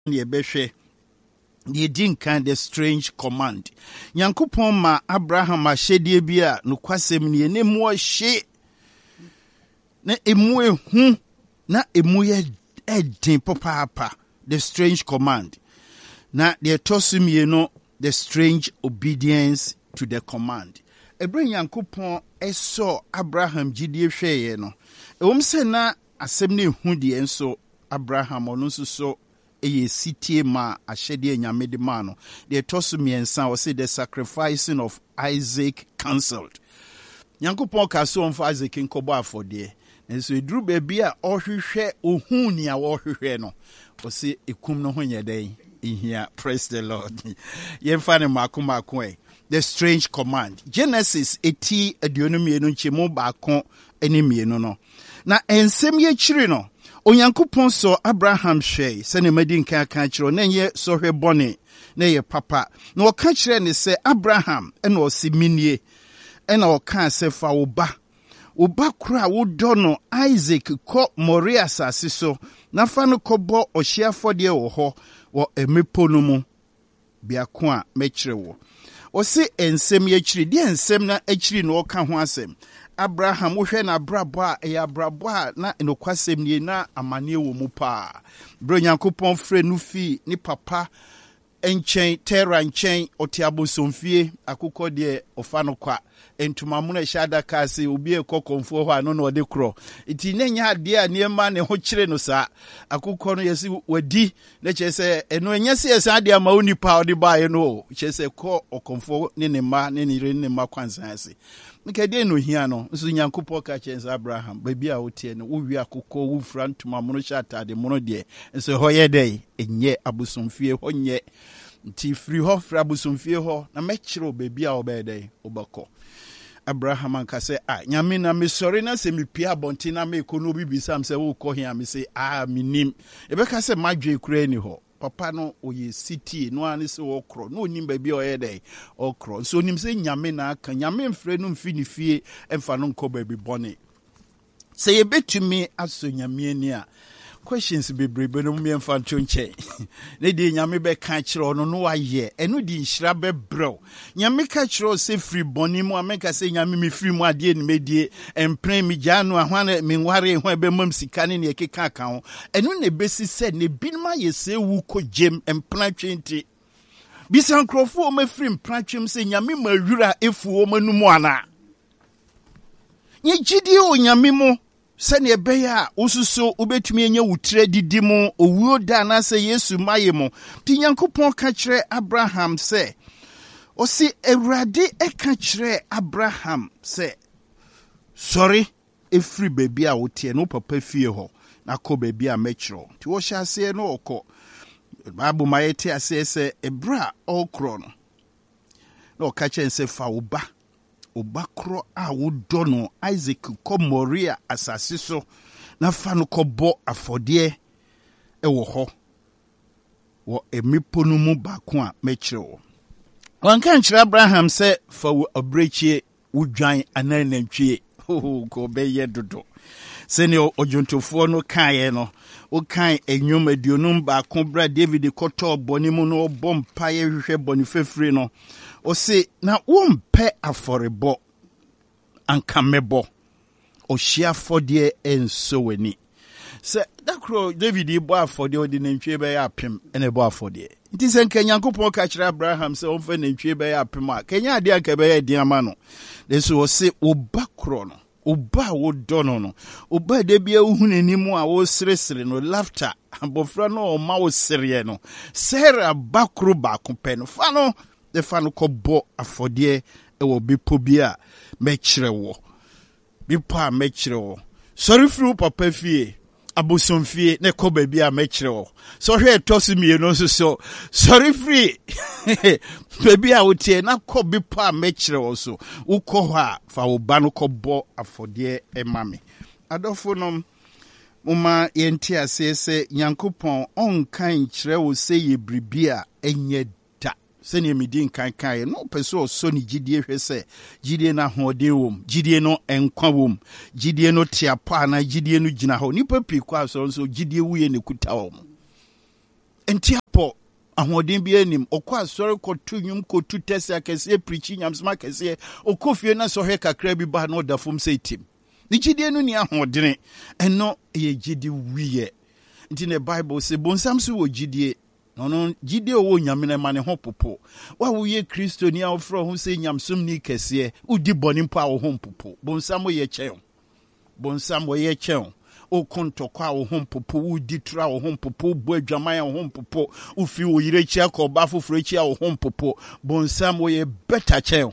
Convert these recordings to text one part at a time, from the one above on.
yebehwe ye din kan the strange command. Nyankopon ma Abraham ahyedie bi a no kwasem ne ne mu hye na emu ehu na emu ye edin papa the strange command. Na the tosumie no the strange obedience to the command. Ebre Nyankopon eso Abraham gidie hweye no. Ewom se na asem ne hu de enso Abraham ono nso so eye sitie ma ahyede nyame de ma no. The tosumiensa was the sacrificing of Isaac cancelled. Nyankopon ka so on for Isaac nkobo afode. Enso eduru ba bia ohwehwe ohun ni a ohwehwe no. O se ekum no ho nyeden. Here, praise the Lord. Yemfa ne mako e. The strange command. Genesis 80 aduonum no nchemu baako ene mienu no. Na ensem ye chiri no. Onyankopon so Abraham hwe se ne madi nkan kan chiro na ye so hwe bone na ye papa. Na o ka chire ne se Abraham ena o si minie ena o ka se fa Oba kura wo do no Isaac ko Moria asase so na fa no kɔbɔ ɔhyiafɔde wɔ hɔ wɔ emepo no mu biako a mɛkyerɛ wo. O se ensem ye kyiri de ensem na akyiri no ɔka ho asɛm. Abraham wo hwɛ na brabo a ɛyɛ brabo a na enokwasɛm nie na amane wɔ mu pa. Bro Nyankopɔn frɛ no fi ni papa enkyɛn Tera nkyɛn ɔte abosomfie akokɔ de ɔfa no kwa entuma mu na hyada ka se obi ekɔkɔmfo hɔ ano na ɔde korɔ iti nenya ade a niema ne ho kyere no saa akokɔ no yesi wadi na kyerɛ sɛ eno enya se yesa ade ama onipa ɔde baaye no kyerɛ sɛ kɔ ɔkɔmfo ne ne ma ne ne re ne ma kwansan ase nkade no hia no nso Nyankopɔn ka kyerɛ sɛ Abraham baabi a wotie no wo wi akokɔ wo fura ntuma mu no hyatade mu no de nso hɔ yɛ dɛ enye abosomfie hɔ nye nti firi hɔ fra abosomfie hɔ na mɛkyerɛ baabi a ɔbɛɛ dɛ ɔbɛkɔ. Abraham anka se nyame na me sori na se me pia bonti na me kono bi bisam se wo kɔ hia me se minim ebeka se madwe kura ni hɔ papa no oye city no ani se wo kro no onim ba bi oyɛ dɛ okro so onim se nyame na aka nyame mfrɛ no mfi ni fie emfa no nkɔ ba bi bɔne se ye betumi aso nyame ani a questions bebrebe no me mfa nto nkyɛ ne de nyame be ka kyerɛ no no wayɛ eno di nhyira be brew nyame ka kyerɛ se free bɔne mu ameka se nyame me free mu ade ne medie empren mi gya no ahwane me nware ho be mam sika ne ne keka ka ho eno ne besi se ne binma ye se wu ko gem empran twenti bisan krofo o ma free empran twem se nyame ma wura efu o manu mu ana nye gidi o nyame mu sene ebeya osuso obetumi enye wutre didi mu owuo da na se Yesu maye mu ti Nyankopon ka kyerɛ Abraham se osi Ewurade eka kyerɛ Abraham se sorry efiri baby a wotie no papa fie hɔ na kɔ baby a mɛkyerɛ ti wo hya ase no ɔkɔ Bible ma yɛte ase se ebra ɔkro no na ɔka kyerɛ se fa wo ba obakro a wodɔ no Isaac kɔ Moria asase so na fa no kɔbɔ afɔdeɛ ɛwɔ hɔ wɔ emipo no mu baako a mɛkyerɛ wo. Wanka nkyerɛ Abraham sɛ fa wo abrɛkyie wodwan ananantwie ko bɛyɛ dodo sɛne ɔdwontofoɔ no kaeɛ no wokan enyom aduonum baako bra David kɔtɔ bɔne mu no ɔbɔ mpaeɛ hwehwɛ bɔne fefiri no o se na wompe aforebo anka mebo o hia fodie enso weni se dakro David ibo afodie odi nantwie be ya apem ene bo afodie nti se nka Nyankopon ka kyerɛ Abraham se omfa nantwie be ya apem a kenya ade anka be ya din ama no leso o se obakro no oba wo dono no oba de bia uhunanimu a wo seresere no laughter abofra no o ma wo sere no Sarah bakro ba kompe no fa no the fan kɔbɔ afɔdeɛ ɛwɔ bipo bi a mɛkyerɛ wɔ bipo a mɛkyerɛ wɔ sɔre firi papa fie abosomfie ne kɔ baabi a mɛkyerɛ wɔ so hwɛ ɛtɔ so mienu nso so sɔre firi baabi a wotie na kɔ bipo a mɛkyerɛ wɔ so wokɔ hɔ a fa wo ba no kɔbɔ afɔdeɛ ɛma me adɔfo nom moma yɛnte aseɛ sɛ Nyankopɔn ɔnkan kyerɛ wo sɛ yɛ biribi a ɛnyɛ sene medin kankan no peso so ni gidie hwe se gidie na hoden wom gidie no enkwa wom gidie no tiapa na gidie no gina ho nipa pi kwa so gidie wuye ne kuta wom entiapo ahoden bi anim okwa asore kotu nwum kotu tese akese preachi nyamsma akese okofie na sohwe kakra bi ba na odafom se tim ni gidie no ni ahoden eno ye gidi wiye nti ne Bible se bonsam so wo gidie no gidie wo nyame na ma ne ho popo wa wo ye Kristo ni afro ho se nyamsom ni kese udi boni mpo a wo ho popo bonsam ye kyen bonsam wo ye kyen o kontokwa wo ho popo udi tra wo ho popo bo adwaman wo ho popo ufi wo yire chia ko ba foforo chia wo ho popo bonsam wo ye better kyen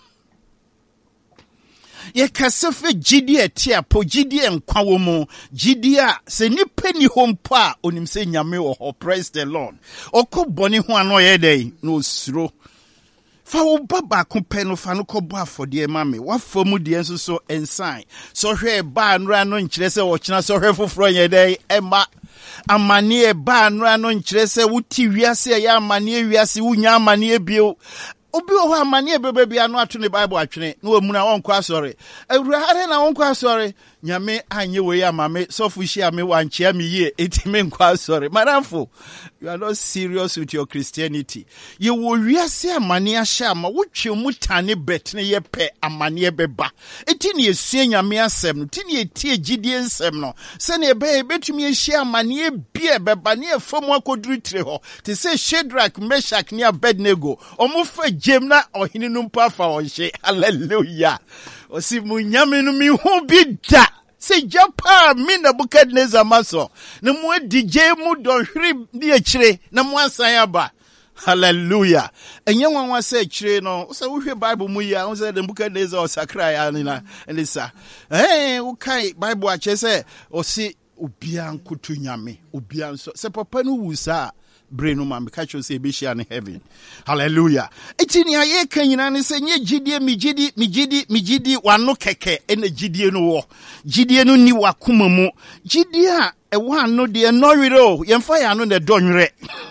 ye kasefe gidie tia po gidie nkwa wo mu gidie a se nipa ni hompo a onim se nyame wo ho. Praise the Lord. Okoboni ho ano ye dey no suro fa wo baba ko pe no fa no kobo afode ma me wa famu de enso so ensign so hwe ba nra no nkire se wo kina so hwe foforo ye dey ema amane ba nra no nkire se wuti wiase ya amane wiase wunya amane bio obi o ho amane bebe bia no ato ne Bible atwene no mu na wonko asore awurade na wonko asore nyame anye we ya mame sofu hia me wanchia me ye etime nko asore maramfo you are not serious with your Christianity ye wo wiase amane ahia ma wotwe mutane betne ye pe amane beba etini esue nyame asem no tini etie gidie nsem no se ne be betumi ehia amane bia beba ne efom akoduru tire ho te se Shadrach Meshach ne Abednego omufa jemna ohini numpa fa onhye hallelujah osi munyame no mi hu bi da se japa mi Nebukadnezar maso na mu adije mu dohwiri di akire na mu asan aba hallelujah enye nwanwa se akire no se wo hwe Bible mu ya wo se Nebukadnezar osakra ya na elisa wo kai Bible a che se osi obia nkoto nyame obia nso se papa no wusa brenu ma meka cho se be share in heaven hallelujah etini aye kanyina ne se nye gidie migidi wano keke ene gidie no wo gidie no ni wakoma mu gidie a ewa ano de enowiro yemfa ya no ne donwere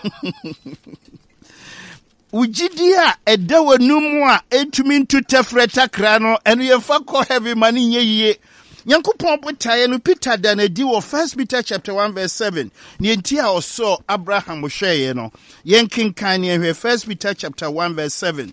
ugidie a edawa numu a etumi ntu tefreta kra no eno yemfa ko heaven mani nyeyie Yankupon putaye no Peter dan edi wo 1 Peter chapter 1 verse 7. Ni enti a oso Abraham hweye no. Yenkinkan ne hwe 1 Peter chapter 1 verse 7.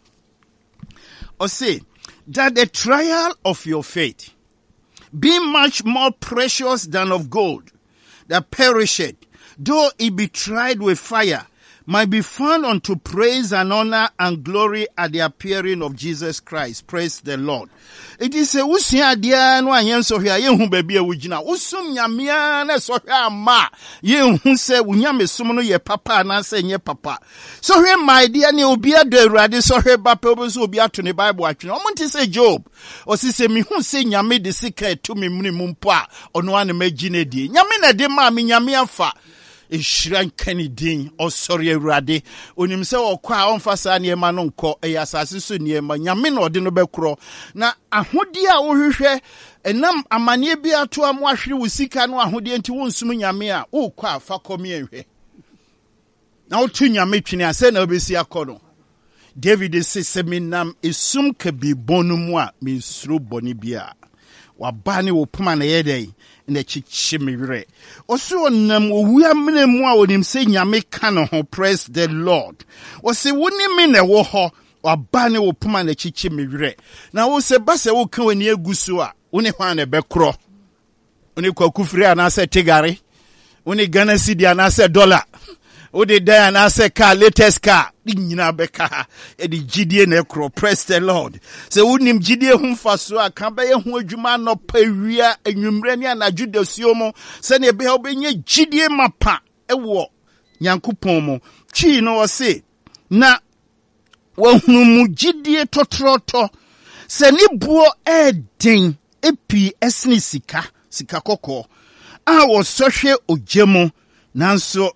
O say that the trial of your faith, being much more precious than of gold, that perisheth, though it be tried with fire, might be found unto praise and honor and glory at the appearing of Jesus Christ. Praise the Lord. It is a usia dia no anyen so hia ye hu baby a wugina usum nyamea na so hia ma ye hu se unyame sum no ye papa na se nye papa so hia my dear ne obi ado awurade so hia ba pe obi so obi ato ne Bible atwene o monte se Job o se me hu se nyame de sika to me mu mpo a ono ane magine die nyame na de ma me nyame afa Ishran Kennedy or sorry Rade unim se okwa onfasa niema no nko e asase so niema nyame na ode no bekro na ahodi a wo hwehwe enam amane bi ato am ahwere wo sika no ahodi enti wonsum nyame a wo kwa afa komi ehwe na wo tu nyame twene ase na obesi akono David se seminam esum ka bi bonu mu a me suro boni bia wabane wo puma na yedai na chichimire oso nam owu amene mu a onim se nyame ka no ho. Praise the Lord. O se woni me na wo ho wabane wo puma na chichimire na wo se base wo ka wani aguso a woni hwan na bekro woni kwakufiri ana se tigare woni Ghana cedi ana se dollar wodi da ana se car latest car nyina beka e di gidie na ekro. Praise the Lord. Se wonim gidie hu mfaso a kan be ye hu adwuma no pawia anwumre ne anadwo dasuo mo se ne be obenye gidie mapa ewo Nyankopon mo twi no wo se na wahunu mu gidie totroto se ni buo eden epi esni sika kokko a wo sohwe ogyemo nanso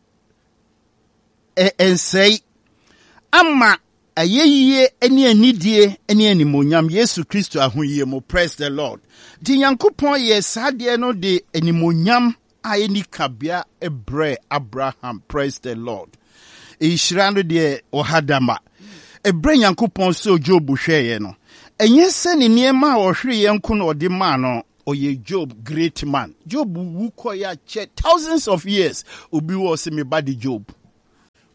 ensei ama ayeye eni anidie eni animonyam Yesu Kristo ahoyie mo. Praise the Lord. Di Nyankopon ye sade no de animonyam ayeni kabia ebre Abraham. Praise the Lord. Ishirando de ohadama ebre Nyankopon so Job hweye no enye se ne niema a ohwere ye nko no de ma no oye Job great man. Job wu koya che thousands of years obi wo se me body Job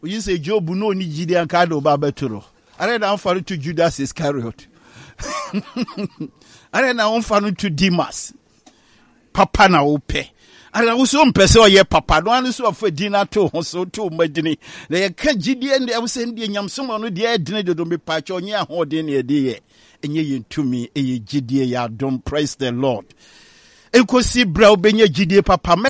You say Job no ni Gideon Kado Babaturo. I read down for to Judas Iscariot. I read down for to Demas. Papa na upe. I also person ye papa. No one so for dinner to so to Medini. They can Gideon, they will send the yam someone who dear dinner don't be patch on your holding a day. And ye to me, a Gideon, don't praise the Lord. Eko si bra obenye Gideon papa.